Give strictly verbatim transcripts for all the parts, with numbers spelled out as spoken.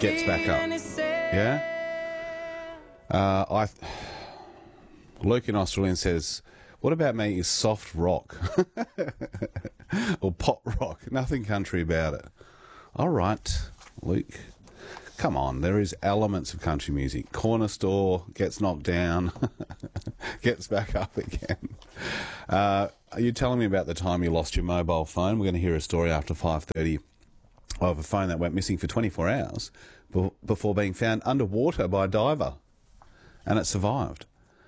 gets back up. Yeah? Uh, I... Luke in Australian says, what about me is soft rock? Or pop rock. Nothing country about it. All right, Luke. Come on, there is elements of country music. Corner store, gets knocked down, gets back up again. Uh, are you telling me about the time you lost your mobile phone? We're going to hear a story after five thirty of a phone that went missing for twenty-four hours before being found underwater by a diver. And it survived.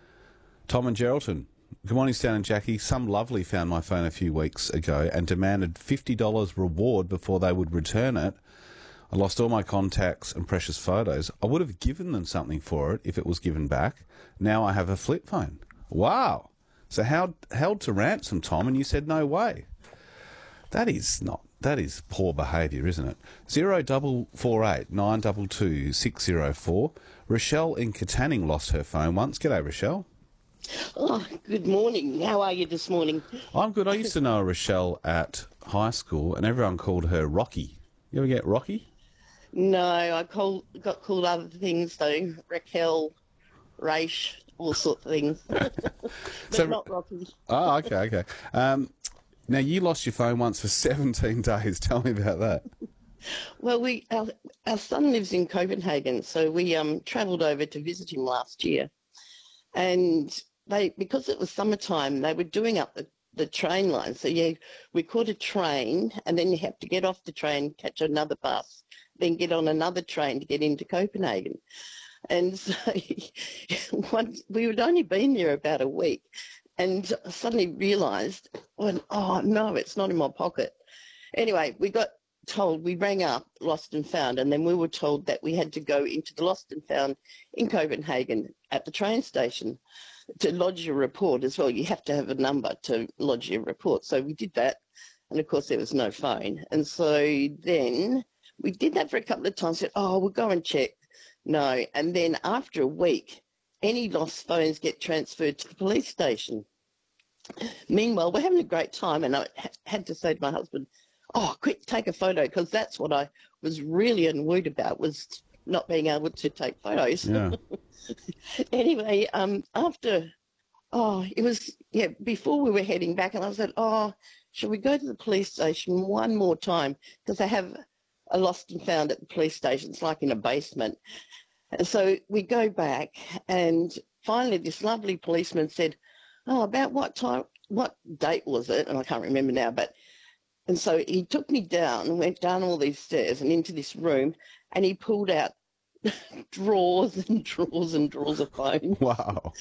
Tom and Geraldton. Good morning, Stan and Jackie. Some lovely found my phone a few weeks ago and demanded fifty dollars reward before they would return it. I lost all my contacts and precious photos. I would have given them something for it if it was given back. Now I have a flip phone. Wow. So held, held to ransom, Tom, and you said no way. That is not, that is poor behaviour, isn't it? Zero double four eight nine double two six zero four. Rochelle in Katanning lost her phone once. G'day, Rochelle. Oh, good morning. How are you this morning? I'm good. I used to know a Rochelle at high school, and everyone called her Rocky. You ever get Rocky? No, I call, got called other things though. Raquel, Raish, all sorts of things. But so, not Rocky. Oh, okay, okay. Um, now, you lost your phone once for seventeen days. Tell me about that. Well, we our, our son lives in Copenhagen, so we um travelled over to visit him last year. And they, because it was summertime, they were doing up the, the train line. So, yeah, we caught a train, and then you have to get off the train, catch another bus, then get on another train to get into Copenhagen. And so once, we had only been there about a week, and I suddenly realised, oh, no, it's not in my pocket. Anyway, we got told, we rang up Lost and Found, and then we were told that we had to go into the Lost and Found in Copenhagen at the train station to lodge your report as well. You have to have a number to lodge your report. So we did that, and of course there was no phone. And so then we did that for a couple of times, said, oh, we'll go and check. No. And then after a week, any lost phones get transferred to the police station. Meanwhile, we're having a great time, and I had to say to my husband, oh, quick, take a photo, because that's what I was really annoyed about, was not being able to take photos. Yeah. Anyway, um, after, oh, it was, yeah, before we were heading back, and I said, oh, should we go to the police station one more time? Because they have a lost and found at the police station. It's like in a basement. And so we go back, and finally this lovely policeman said, oh, about what time, what date was it? And I can't remember now, but, and so he took me down and went down all these stairs and into this room, and he pulled out drawers and drawers and drawers of phones. Wow.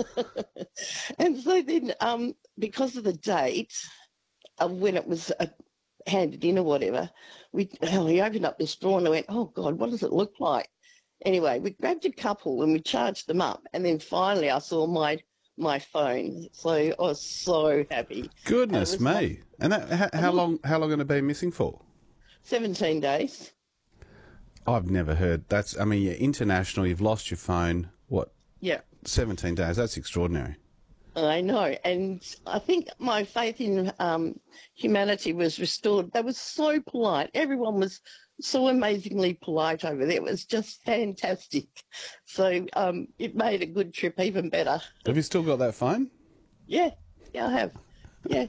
And so then, um, because of the date of when it was uh, handed in or whatever, we, oh, we opened up this drawer and I went, oh, God, what does it look like? Anyway, we grabbed a couple and we charged them up. And then finally I saw my my phone. So I was so happy. Goodness and me. Like, and that, how, how long How long had it been missing for? seventeen days. I've never heard. That's, I mean, you're international, you've lost your phone, what? Yeah. seventeen days, that's extraordinary. I know, and I think my faith in um, humanity was restored. They were so polite. Everyone was so amazingly polite over there. It was just fantastic. So um, it made a good trip even better. Have you still got that phone? Yeah, yeah, I have. Yeah.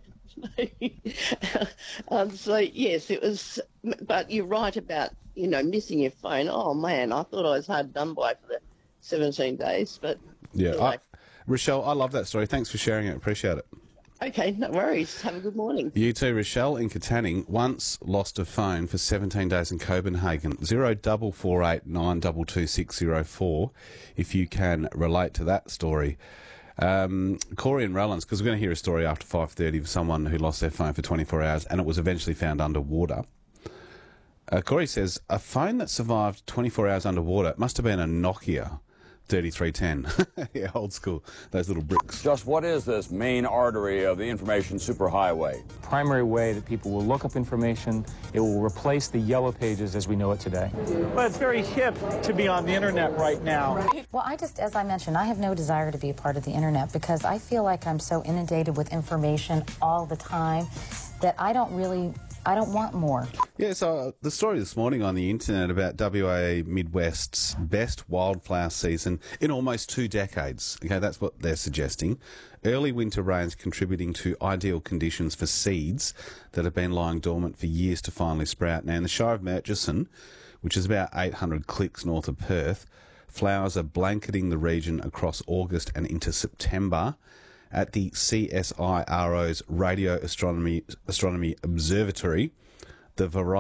um, so, yes, it was, but you're right about, you know, missing your phone. Oh, man, I thought I was hard done by for the seventeen days, but yeah. anyway. I, Rochelle, I love that story. Thanks for sharing it. Appreciate it. Okay, no worries. Have a good morning. You too, Rochelle in Katanning, once lost a phone for seventeen days in Copenhagen. Zero double four eight nine double two six zero four. If you can relate to that story. Um, Corey and Rallans, because we're going to hear a story after five thirty of someone who lost their phone for twenty-four hours and it was eventually found underwater. Uh, Corey says, a phone that survived twenty-four hours underwater must have been a Nokia thirty-three ten. Yeah, old school, those little bricks. Just what is this main artery of the information superhighway? Primary way that people will look up information. It will replace the yellow pages as we know it today. Well, it's very hip to be on the internet right now. Well, I just, as I mentioned, I have no desire to be a part of the internet because I feel like I'm so inundated with information all the time that I don't really I don't want more. Yeah, so uh, the story this morning on the internet about W A Midwest's best wildflower season in almost two decades. Okay, that's what they're suggesting. Early winter rains contributing to ideal conditions for seeds that have been lying dormant for years to finally sprout. Now, in the Shire of Murchison, which is about eight hundred clicks north of Perth, flowers are blanketing the region across August and into September. At the C S I R O's Radio Astronomy Astronomy Observatory, the variety